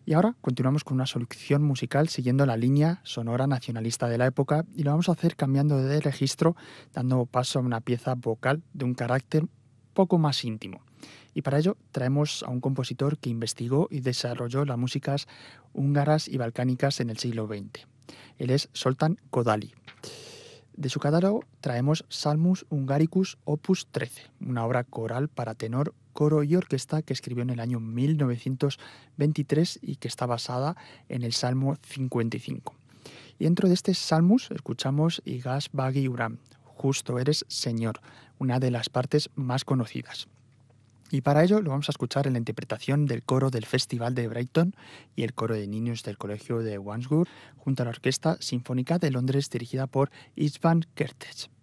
Y ahora continuamos con una solución musical siguiendo la línea sonora nacionalista de la época y lo vamos a hacer cambiando de registro, dando paso a una pieza vocal de un carácter poco más íntimo. Y para ello traemos a un compositor que investigó y desarrolló las músicas húngaras y balcánicas en el siglo XX. Él es Zoltán Kodály. De su catálogo traemos Salmus Hungaricus Opus 13, una obra coral para tenor, coro y orquesta que escribió en el año 1923 y que está basada en el Salmo 55. Y dentro de este Salmus escuchamos Igas Bagi Uram, Justo eres Señor, una de las partes más conocidas. Y para ello lo vamos a escuchar en la interpretación del coro del Festival de Brighton y el coro de niños del Colegio de Wandsworth, junto a la Orquesta Sinfónica de Londres dirigida por István Kertész.